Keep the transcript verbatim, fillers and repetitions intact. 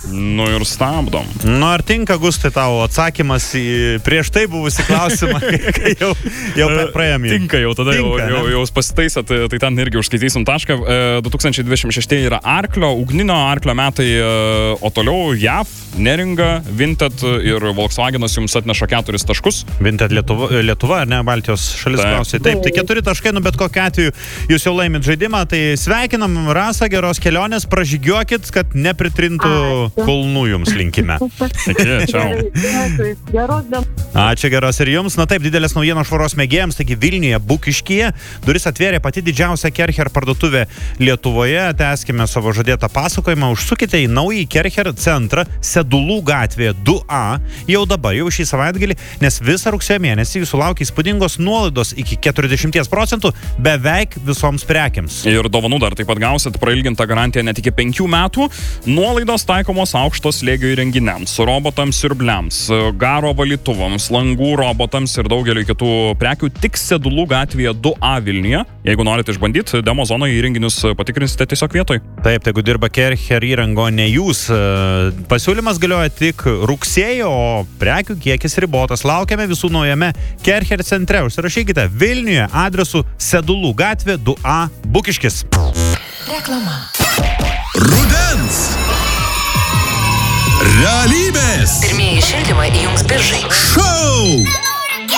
Nu ir stabdom. Nu ar tinka, Gustai, tavo atsakymas į prieš tai buvusi klausimą, kai jau, jau praėjom jį? Tinka jau, tada tinka, jau, jau, jau pasitaisat, tai ten irgi užskaitysim tašką. du tūkstančiai dvidešimt šeši yra arklio, ugninio arklio metai, o toliau J A V, Neringa, Vinted ir Volkswagenas jums atneša keturis taškus. Vinted Lietuva, Lietuva ar ne, Baltijos šalis klausiai. Taip, tai keturi taškai, nu bet kokiu atveju jūs jau laimit žaidimą, tai sveikinam Rasą, geros kelionės, pražygiuokit, kad nepritrintų kulnų jums linkime. Iki, čiau. Ačiū, geros ir jums. Na taip, didelės naujienos švaros mėgėjams, taigi Vilniuje, Bukiškyje duris atvėrė pati didžiausia Kercher parduotuvė Lietuvoje. Tęskime savo žadėtą pasakojimą. Užsukite į naują Kercher centrą Sedulų gatvėje du A jau dabar, jau šį savaitgalį, nes visą rugsėjo mėnesį jūsų laukia įspūdingos nuolaidos iki keturiasdešimt procentų beveik visoms prekiams. Ir dovanų dar taip pat gausit prailgintą garantiją net iki penkių metų. Nuolaidos taikomos aukšto slėgio įrenginiams, robotams, siurbliams, garo valytuvams, langų robotams ir daugeliu kitų prekių tik Sedulų gatvėje du A Vilniuje. Jeigu norite išbandyti, demo zonoje įrenginius patikrinsite tiesiog vietoj. Taip, tai jeigu dirba Kercher įrango, ne jūs. Pasiūlymas galioja tik rugsėjo, o prekių kiekis ribotas. Laukiame visų naujame Kercher centre. Užsirašykite Vilniuje adresu Sedulų gatvė du A Bukiškis. Reklama. Rudens realybės Pirmieji šildymai įjungs Biržai. šou